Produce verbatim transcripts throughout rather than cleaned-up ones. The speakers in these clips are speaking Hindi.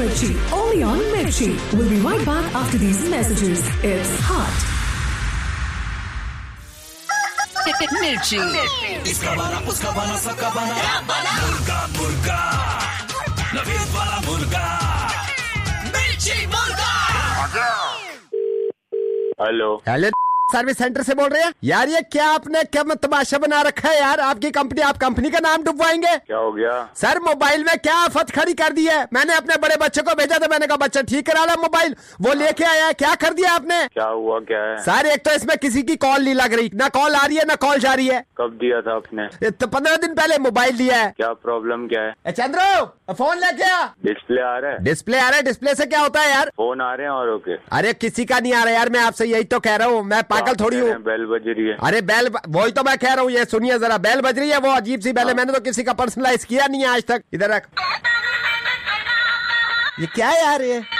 Mirchi, only on Mirchi. We'll be right back after these messages. It's hot. Mirchi. इसका बना, उसका बना, सबका बना, मुर्गा मुर्गा, नवीद वाला मुर्गा, मिर्ची मुर्गा। हेलो हेलो सर्विस सेंटर से बोल रहे हैं यार? ये क्या आपने क्या तमाशा बना रखा है यार? आपकी कंपनी, आप कंपनी का नाम डुबवाएंगे? क्या हो गया सर? मोबाइल में क्या आफत खड़ी कर दी है। मैंने अपने बड़े बच्चे को भेजा था, मैंने कहा बच्चा ठीक करा ला मोबाइल, वो लेके आया, क्या कर दिया आपने? क्या हुआ, क्या है? सर एक तो इसमें किसी की कॉल नहीं लग रही, ना कॉल आ रही है ना कॉल जा रही है। कब दिया था आपने? तो पंद्रह दिन पहले मोबाइल लिया है। क्या प्रॉब्लम क्या है? चंद्रो फोन लेके आ। डिस्प्ले आ रहा है? डिस्प्ले आ रहा है? डिस्प्ले से क्या होता है यार? फोन आ रहे हैं और ओके। अरे किसी का नहीं आ रहा यार, मैं आपसे यही तो कह रहा हूँ, मैं पागल थोड़ी हूँ। बेल बज रही है। अरे बेल, वही तो मैं कह रहा हूँ, ये सुनिए जरा, बेल बज रही है, वो अजीब सी बेल है, मैंने तो किसी का पर्सनलाइज किया नहीं है आज तक। इधर रख। ये क्या है यार? ये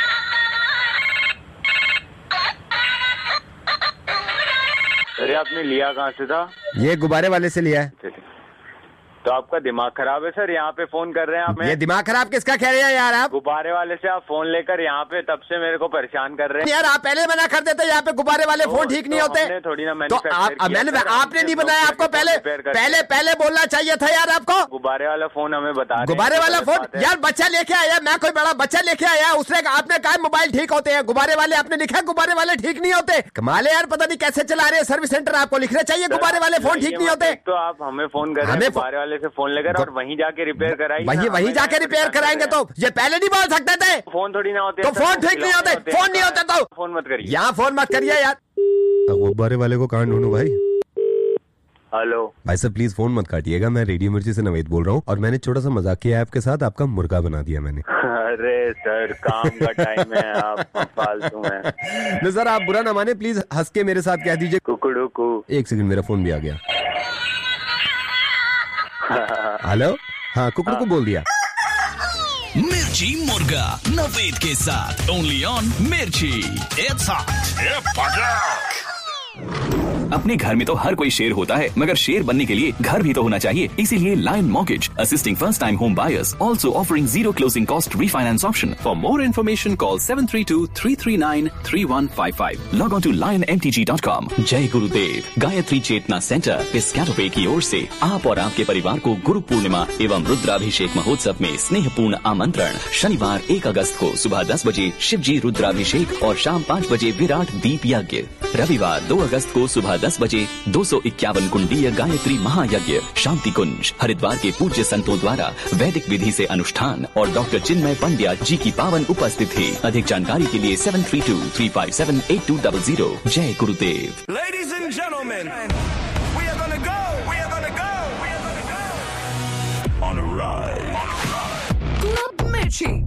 अरे आपने लिया कहाँ से था? ये गुब्बारे वाले से लिया है। तो आपका दिमाग खराब है सर, यहाँ पे फोन कर रहे हैं आप। ये दिमाग खराब किसका कह रहे हैं यार आप? गुब्बारे वाले से आप फोन लेकर यहाँ पे तब से मेरे को परेशान कर रहे हैं यार। आप पहले मना कर देते, यहाँ पे गुब्बारे वाले तो, फोन ठीक तो नहीं होते। थोड़ी ना तो आप, मैंने आपने नहीं बनाया, आपको पहले पहले पहले बोलना चाहिए था यार आपको। गुब्बारे वाला फोन हमें बता, गुब्बारे वाला फोन यार बच्चा लेके आया, मैं कोई बड़ा बच्चा लेके आया, उसने आपने कहा मोबाइल ठीक होते हैं, गुब्बारे वाले आपने लिखा गुब्बारे वाले ठीक नहीं होते। कमाल है यार, पता नहीं कैसे चला रहे हैं सर्विस सेंटर, आपको लिखना चाहिए गुब्बारे वाले फोन ठीक नहीं होते। तो आप हमें फोन कर रहे हैं गुब्बारे वाले से फोन लेकर, और वहीं जाके रिपेयर कराइए। वहीं वहीं जाके रिपेयर कराएंगे, तो ये पहले नहीं बोल सकते थे? फोन थोड़ी ना होते तो फोन ठीक नहीं होते, फोन नहीं होते तो फोन मत करिए, यहाँ फोन मत करिए यार। गुब्बारे वाले को कहाँ ढूंढूं भाई? हेलो भाई साहब प्लीज फोन मत काटिएगा, मैं रेडियो मिर्ची से नवेद बोल रहा हूँ, और मैंने छोटा सा मजाक किया आपके साथ, आपका मुर्गा बना दिया मैंने। अरे सर काम का टाइम है, आप फालतू में। नहीं सर आप बुरा ना माने, प्लीज हंस के मेरे साथ कह दीजिए कुकड़ू कु। एक सेकंड, मेरा फोन भी आ गया। हेलो, हाँ कुकड़ू को बोल दिया। मिर्ची मुर्गा नवेद के साथ ओनली ऑन मिर्ची। It's hot. अपने घर में तो हर कोई शेर होता है, मगर शेर बनने के लिए घर भी तो होना चाहिए। इसीलिए lion mortgage assisting first time home buyers, also offering zero closing cost refinance option. For more information call seven three to three three nine three one five five. Log on to lion M T G dot com. जय गुरुदेव गायत्री चेतना सेंटर पिस्काटोपे की ओर से आप और आपके परिवार को गुरु पूर्णिमा एवं रुद्राभिषेक महोत्सव में स्नेहपूर्ण आमंत्रण। शनिवार एक अगस्त को सुबह दस बजे शिव जी रुद्राभिषेक और शाम पाँच बजे विराट दीप यज्ञ। रविवार दो अगस्त को सुबह दस बजे दो सौ इक्यावन कुंडीय गायत्री महायज्ञ शांति कुंज। हरिद्वार के पूज्य संतों द्वारा वैदिक विधि से अनुष्ठान और डॉक्टर चिन्मय पंड्या जी की पावन उपस्थिति। अधिक जानकारी के लिए seven three to three five seven eight to double zero. जय गुरुदेव। Ladies and gentlemen, we are gonna go, we are gonna go, we are gonna go on a ride. Club Mirchi